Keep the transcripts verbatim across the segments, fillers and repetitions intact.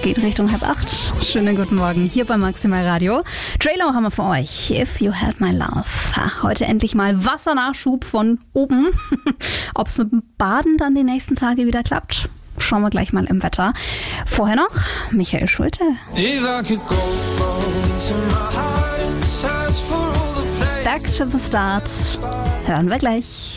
geht Richtung halb acht. Schönen guten Morgen hier bei Maximal Radio. Trailer haben wir für euch. If You Had My Love. Heute endlich mal Wassernachschub von oben. Ob es mit dem Baden dann die nächsten Tage wieder klappt? Schauen wir gleich mal im Wetter. Vorher noch Michael Schulte. Back to the start. Hören wir gleich.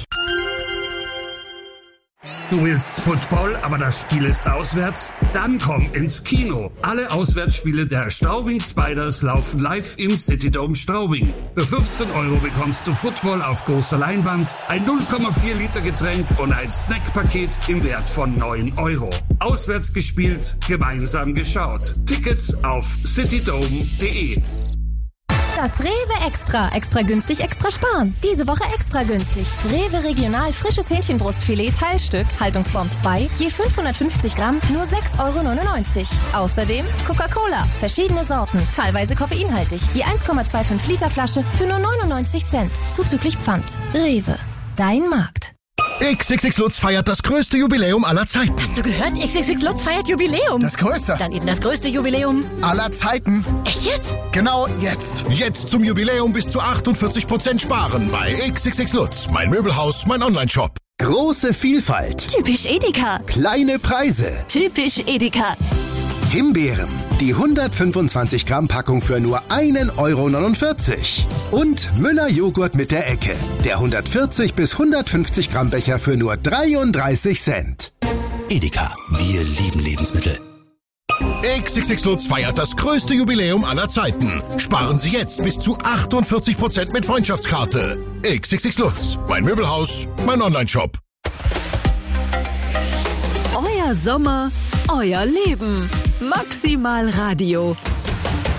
Du willst Football, aber das Spiel ist auswärts? Dann komm ins Kino. Alle Auswärtsspiele der Straubing Spiders laufen live im Citydome Straubing. Für fünfzehn Euro bekommst du Football auf großer Leinwand, ein null Komma vier Liter Getränk und ein Snackpaket im Wert von neun Euro. Auswärts gespielt, gemeinsam geschaut. Tickets auf citydome punkt de. Das Rewe Extra. Extra günstig, extra sparen. Diese Woche extra günstig. Rewe Regional frisches Hähnchenbrustfilet Teilstück, Haltungsform zwei, je fünfhundertfünfzig Gramm, nur sechs Euro neunundneunzig. Außerdem Coca-Cola, verschiedene Sorten, teilweise koffeinhaltig. Je eins Komma fünfundzwanzig Liter Flasche für nur neunundneunzig Cent, zuzüglich Pfand. Rewe, dein Markt. X X X Lutz feiert das größte Jubiläum aller Zeiten. Hast du gehört? X X X Lutz feiert Jubiläum. Das größte. Dann eben das größte Jubiläum aller Zeiten. Echt jetzt? Genau jetzt. Jetzt zum Jubiläum bis zu achtundvierzig Prozent sparen bei X X X Lutz. Mein Möbelhaus, mein Online-Shop. Große Vielfalt. Typisch Edeka. Kleine Preise. Typisch Edeka. Himbeeren. Die hundertfünfundzwanzig Gramm Packung für nur ein Euro neunundvierzig. Und Müller Joghurt mit der Ecke. Der hundertvierzig bis hundertfünfzig Gramm Becher für nur dreiunddreißig Cent. Edeka, wir lieben Lebensmittel. X X X Lutz feiert das größte Jubiläum aller Zeiten. Sparen Sie jetzt bis zu achtundvierzig Prozent mit Freundschaftskarte. X X X Lutz. Mein Möbelhaus, mein Online-Shop. Euer Sommer, euer Leben. Maximal Radio.